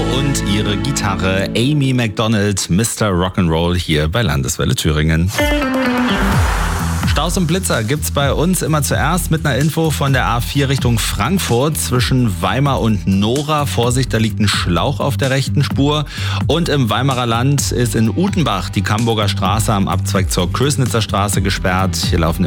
und ihre Gitarre Amy Macdonald, Mr. Rock'n'Roll hier bei Landeswelle Thüringen. Staus und Blitzer gibt's bei uns immer zuerst mit einer Info von der A4 Richtung Frankfurt zwischen Weimar und Nora. Vorsicht, da liegt ein Schlauch auf der rechten Spur. Und im Weimarer Land ist in Utenbach die Camburger Straße am Abzweig zur Kösnitzer Straße gesperrt. Hier laufen